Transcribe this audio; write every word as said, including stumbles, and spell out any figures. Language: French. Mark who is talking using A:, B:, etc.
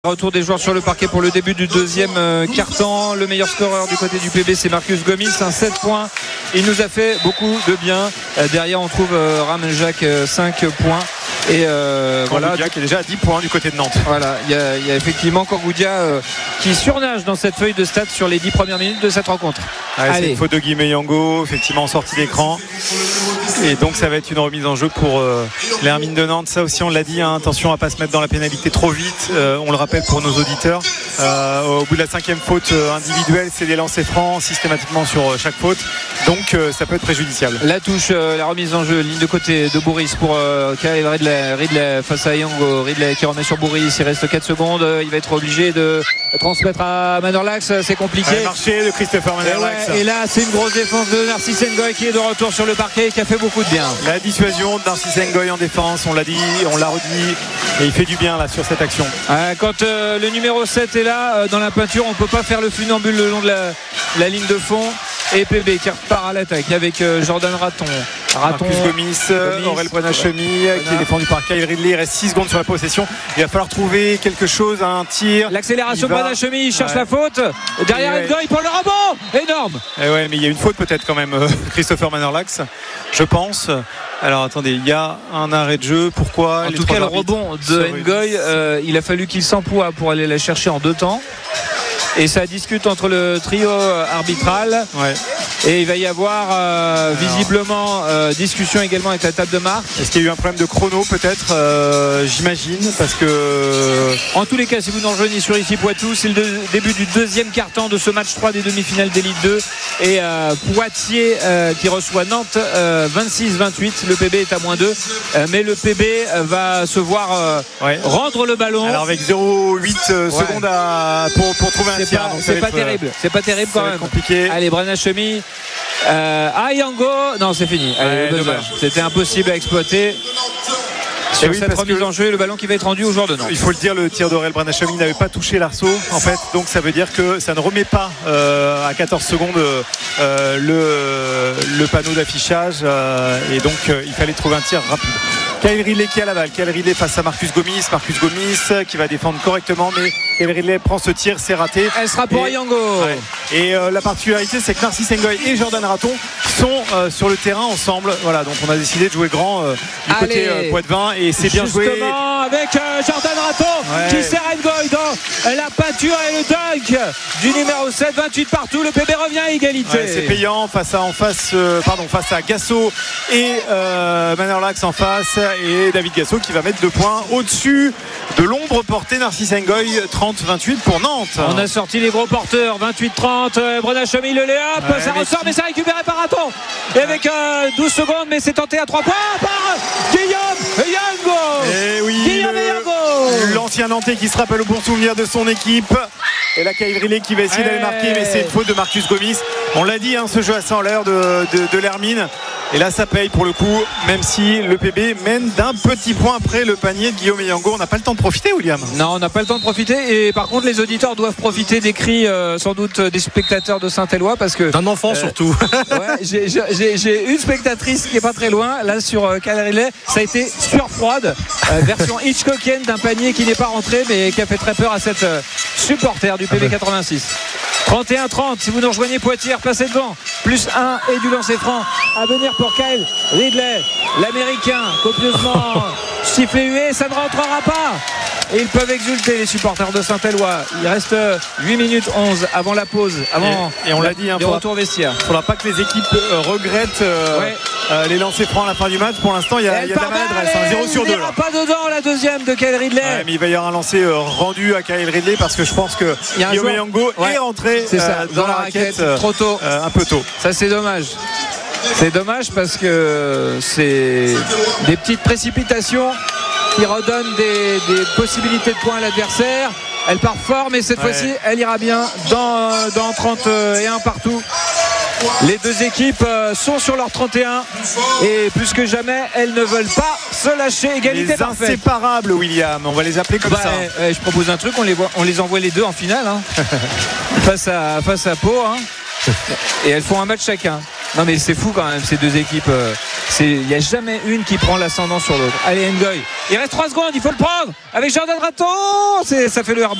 A: Retour des joueurs sur le parquet pour le début du deuxième euh, quart-temps. Le meilleur scoreur du côté du P B, c'est Marcus Gomis, un sept points. Il nous a fait beaucoup de bien. Euh, derrière, on trouve euh, Ramenjak, euh, cinq points. Et euh, voilà,
B: qui est déjà à dix points du côté de Nantes.
A: Voilà, il y a, il y a effectivement Kangoudia euh, qui surnage dans cette feuille de stats sur les dix premières minutes de cette rencontre.
B: Ouais, c'est une faute de Guy Meyango, effectivement en sortie d'écran. Et donc ça va être une remise en jeu pour euh, l'Hermine de Nantes. Ça aussi on l'a dit, hein, attention à pas se mettre dans la pénalité trop vite. Euh, on le rappelle pour nos auditeurs. Euh, au bout de la cinquième faute euh, individuelle, c'est des lancers francs systématiquement sur euh, chaque faute. Donc euh, ça peut être préjudiciable.
A: La touche, euh, la remise en jeu, ligne de côté de Bourris pour euh, Kyle Ridley, Ridley face à Yango. Ridley qui remet sur Bourris. Il reste quatre secondes. Il va être obligé de transmettre à Manorlax. C'est compliqué.
B: Le marché de Christopher Manorlax.
A: Et, ouais, et là, c'est une grosse défense de Narcisse Ngoy qui est de retour sur le parquet et qui a fait beaucoup de bien.
B: La dissuasion de Narcisse Ngoy en défense, on l'a dit, on l'a redit. Et il fait du bien là sur cette action.
A: Euh, quand euh, le numéro sept est là, euh, dans la peinture, on ne peut pas faire le funambule le long de la, la ligne de fond. Et P B qui repart à l'attaque avec euh, Jordan Raton.
B: Raton, Marcus Gomis, Gomis Aurel Brenachemi ouais. qui est défendu par Kyle Ridley. Il reste six secondes sur la possession. Il va falloir trouver quelque chose, un tir.
A: L'accélération de Brenachemi, il cherche ouais. la faute. Derrière ouais. Ngoy pour le rebond. Énorme.
B: Et ouais, mais il y a une faute peut-être quand même, euh, Christopher Manorlax, je pense. Alors attendez, il y a un arrêt de jeu. Pourquoi?
A: En tout cas, le rebond de Ngoy, euh, il a fallu qu'il s'emploie pour aller la chercher en deux temps. Et ça discute entre le trio arbitral
B: ouais.
A: et il va y avoir euh, visiblement euh, discussion également avec la table de marque.
B: Est-ce qu'il y a eu un problème de chrono peut-être euh, j'imagine, parce que
A: en tous les cas, si vous nous rejoignez sur ici Poitou, c'est le de, début du deuxième quart-temps de ce match trois des demi-finales d'Élite deux et euh, Poitiers euh, qui reçoit Nantes euh, vingt-six vingt-huit. Le P B est à moins deux euh, mais le P B va se voir euh, ouais. rendre le ballon.
B: Alors avec zéro virgule huit euh, ouais. secondes à, pour, pour trouver un
A: c'est pas, c'est pas terrible, c'est pas terrible quand même.
B: Compliqué.
A: Allez, Brenachemi. Euh, ah, Yango. Non, c'est fini. Allez, ouais, c'était impossible à exploiter. Sur oui, cette remise en jeu, le ballon qui va être rendu aux joueurs de Nantes.
B: Il faut le dire, le tir d'Aurel Brenachemi n'avait pas touché l'arceau en fait, donc ça veut dire que ça ne remet pas euh, à quatorze secondes euh, le, le panneau d'affichage euh, et donc euh, il fallait trouver un tir rapide. Kyle Ridley qui est à la balle, Kyle Ridley face à Marcus Gomis, Marcus Gomis qui va défendre correctement, mais Kyle Ridley prend ce tir, c'est raté.
A: Elle sera pour et, Yango.
B: Ouais. Et euh, la particularité, c'est que Narcisse Ngoy et Jordan Raton sont euh, sur le terrain ensemble. Voilà, donc on a décidé de jouer grand euh, du
A: Allez,
B: côté euh, Poitevin et c'est bien joué.
A: Justement avec euh, Jordan Raton ouais. qui sert Ngoy dans la peinture et le dunk du numéro sept, vingt-huit partout. Le P B revient à égalité.
B: Ouais, c'est payant face à en face, euh, pardon, face à Gasso et euh, Manorlax en face. Et David Gasso qui va mettre deux points au-dessus de l'ombre portée Narcisse Ngoy, trente vingt-huit pour Nantes.
A: On a sorti les gros porteurs, vingt-huit trente. Brenachemi, le lay-up, ouais, ça ressort, mais c'est récupéré par Raton. Et avec euh, douze secondes, mais c'est tenté à trois points par Guillaume Yango.
B: Et oui,
A: Guillaume
B: le,
A: Yango.
B: l'ancien Nantais qui se rappelle au bon souvenir de son équipe. Et là, Kyle Ridley qui va essayer d'aller marquer, mais c'est une faute de Marcus Gomis. On l'a dit, hein, ce jeu à cent à l'heure de, de, de l'Hermine. Et là, ça paye pour le coup, même si le P B mène d'un petit point après le panier de Guillaume Yango. On n'a pas le temps de profiter, William.
A: Non, on n'a pas le temps de profiter. Et par contre, les auditeurs doivent profiter des cris, euh, sans doute, des spectateurs de Saint-Éloi. Parce que
C: d'un enfant euh, surtout.
A: Ouais, j'ai, j'ai, j'ai une spectatrice qui est pas très loin. Là, sur euh, Kyle Ridley, ça a été sueur froide. Euh, version Hitchcockienne d'un panier qui n'est pas rentré, mais qui a fait très peur à cette euh, supporter du P B quatre-vingt-six. trente et un trente, si vous nous rejoignez Poitiers, passez devant, plus un et du lancer franc à venir pour Kyle Ridley, l'américain copieusement sifflé hué, ça ne rentrera pas et ils peuvent exulter les supporters de Saint-Éloi. Il reste huit minutes onze avant la pause, avant
B: et, et on l'a dit, hein,
A: les retours vestiaires.
B: Il ne faudra pas que les équipes euh, regrettent euh, ouais. euh, les lancers francs à la fin du match. Pour l'instant il y a, y a de la maladresse, hein, zéro sur deux. Il
A: n'y aura pas dedans la deuxième de Kyle Ridley.
B: Ouais, mais il va y avoir un lancer euh, rendu à Kyle Ridley parce que je pense que Guillaume Yango ouais. est rentré
A: c'est ça,
B: euh, dans, dans la raquette, raquette
A: trop tôt,
B: euh, un peu tôt.
A: Ça c'est dommage. C'est dommage parce que c'est des petites précipitations qui redonnent des, des possibilités de points à l'adversaire. Elle part fort, mais cette ouais. fois-ci, elle ira bien dans, dans trente et un partout. Les deux équipes sont sur leur trente et un et plus que jamais, elles ne veulent pas se lâcher. Égalité
B: les
A: parfaite.
B: Inséparables, William. On va les appeler comme
A: bah,
B: ça.
A: Euh, je propose un truc, on les, voit, on les envoie les deux en finale, hein. face à face à Pau, hein. Et elles font un match chacun. Non mais c'est fou quand même ces deux équipes. Il n'y a jamais une qui prend l'ascendant sur l'autre. Allez Ngoy, il reste trois secondes, il faut le prendre avec Jordan Raton. Ça fait le airball.